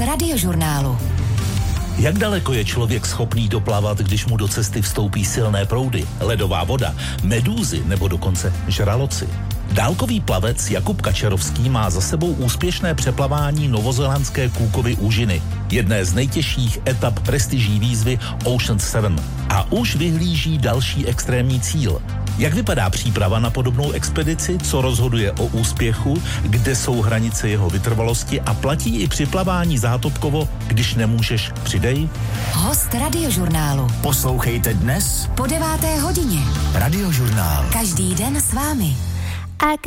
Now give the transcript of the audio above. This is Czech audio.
Radiožurnálu. Jak daleko je člověk schopný doplavat, když mu do cesty vstoupí silné proudy, ledová voda, medúzy nebo dokonce žraloci? Dálkový plavec Jakub Kačerovský má za sebou úspěšné přeplavání novozélandské Cookovy úžiny, jedné z nejtěžších etap prestižní výzvy Ocean 7. A už vyhlíží další extrémní cíl. Jak vypadá příprava na podobnou expedici, co rozhoduje o úspěchu, kde jsou hranice jeho vytrvalosti a platí i při plavání zátopkovo, když nemůžeš, přidej? Host Radiožurnálu. Poslouchejte dnes Po 9. hodině. Radiožurnál. Každý den s vámi.